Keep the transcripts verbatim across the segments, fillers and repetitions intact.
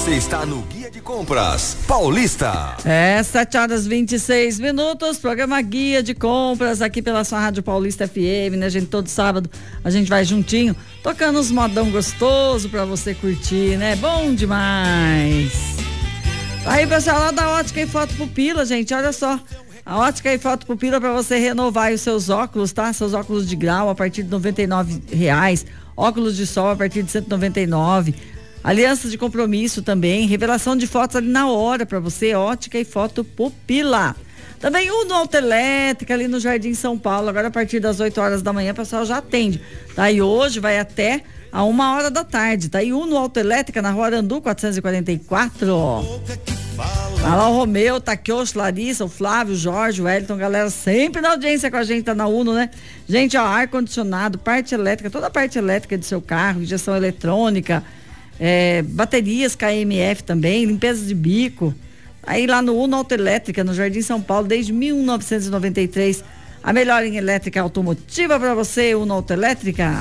Você está no Guia de Compras Paulista. É, sete horas e vinte e seis minutos, programa Guia de Compras aqui pela sua Rádio Paulista F M, né, gente? Todo sábado a gente vai juntinho, tocando uns modão gostoso pra você curtir, né? Bom demais. Aí, pessoal, lá da Ótica e Foto Pupila, gente, olha só. A Ótica e Foto Pupila para você renovar os seus óculos, tá? Seus óculos de grau a partir de noventa e nove reais, óculos de sol a partir de cento e noventa e nove, alianças de compromisso também, revelação de fotos ali na hora para você, Ótica e Foto Pupila. Também Uno Autoelétrica ali no Jardim São Paulo, agora a partir das oito horas da manhã o pessoal já atende, tá? E hoje vai até a uma hora da tarde, tá? E Uno Autoelétrica na Rua Arandu quatrocentos e quarenta e quatro, ó. Vai lá o Romeu, Taquiocho, Larissa, o Flávio, o Jorge, o Wellington, galera sempre na audiência com a gente, tá na Uno, né? Gente, ó, ar-condicionado, parte elétrica, toda a parte elétrica do seu carro, injeção eletrônica, é, baterias K M F também, limpeza de bico. Aí lá no Uno Autoelétrica, no Jardim São Paulo, desde mil novecentos e noventa e três, a melhor em elétrica automotiva pra você, Uno Autoelétrica.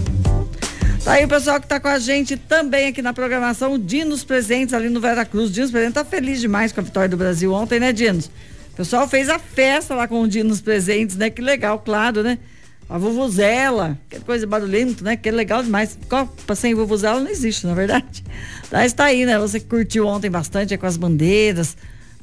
Tá aí o pessoal que tá com a gente também aqui na programação, o Dinos Presentes ali no Vera Cruz. Dinos Presentes tá feliz demais com a vitória do Brasil ontem, né, Dinos? O pessoal fez a festa lá com o Dinos Presentes, né? Que legal, claro, né? A vuvuzela, que coisa barulhenta, né? Que legal demais. Copa sem vuvuzela não existe, na verdade. Mas tá aí, né? Você que curtiu ontem bastante, é com as bandeiras.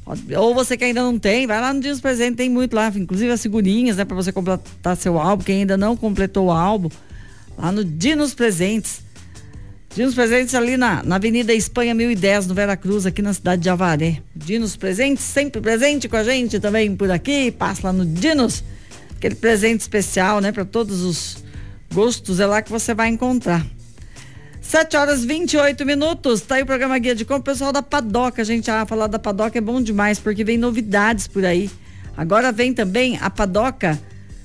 Ou você que ainda não tem, vai lá no Dinos Presentes, tem muito lá, inclusive as figurinhas, né? Pra você completar seu álbum, quem ainda não completou o álbum. Lá no Dinos Presentes. Dinos Presentes ali na, na Avenida Espanha mil e dez, no Vera Cruz, aqui na cidade de Avaré. Dinos Presentes, sempre presente com a gente também por aqui. Passa lá no Dinos. Aquele presente especial, né? Para todos os gostos, é lá que você vai encontrar. sete horas e vinte e oito minutos. Tá aí o programa Guia de Compra. O pessoal da Padoca, a gente ah, falar da Padoca é bom demais, porque vem novidades por aí. Agora vem também a Padoca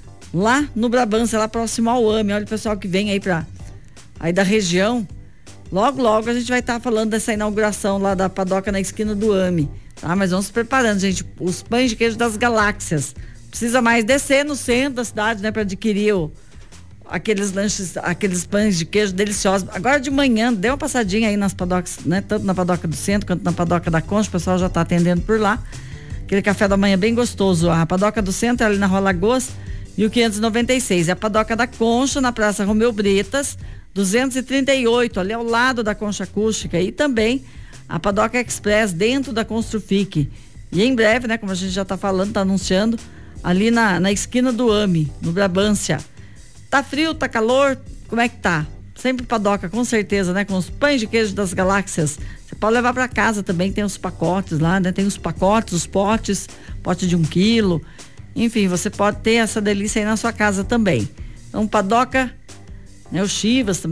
lá no Brabância, lá próximo ao A M E. Olha o pessoal que vem aí pra aí da região. Logo, logo a gente vai estar tá falando dessa inauguração lá da Padoca na esquina do A M E, tá? Mas vamos se preparando, gente. Os pães de queijo das galáxias. Precisa mais descer no centro da cidade, né? Pra adquirir o, aqueles lanches, aqueles pães de queijo deliciosos. Agora de manhã, dê uma passadinha aí nas padocas, né? Tanto na Padoca do Centro quanto na Padoca da Concha. O pessoal já tá atendendo por lá. Aquele café da manhã bem gostoso. A Padoca do Centro é ali na Rua Lagoas, mil quinhentos e noventa e seis. É a Padoca da Concha, na Praça Romeu Bretas, duzentos e trinta e oito, ali ao lado da Concha Acústica. E também a Padoca Express, dentro da Construfic. E em breve, né, como a gente já tá falando, tá anunciando, ali na, na esquina do A M E, no Brabância. Tá frio, tá calor, como é que tá? Sempre Padoca, com certeza, né, com os pães de queijo das galáxias. Você pode levar para casa também, tem os pacotes lá, né, tem os pacotes, os potes, pote de um quilo. Enfim, você pode ter essa delícia aí na sua casa também. Então, Padoca, né, o Chivas também.